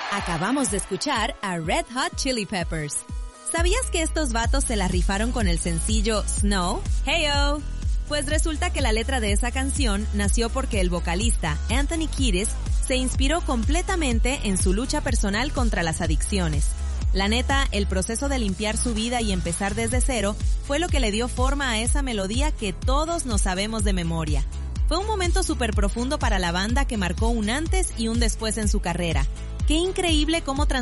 Acabamos de escuchar a Red Hot Chili Peppers. ¿Sabías que estos vatos se la rifaron con el sencillo Snow? Heyo. Pues resulta que la letra de esa canción nació porque el vocalista Anthony Kiedis se inspiró completamente en su lucha personal contra las adicciones. La neta, el proceso de limpiar su vida y empezar desde cero fue lo que le dio forma a esa melodía que todos nos sabemos de memoria. Fue un momento súper profundo para la banda que marcó un antes y un después en su carrera. Qué increíble cómo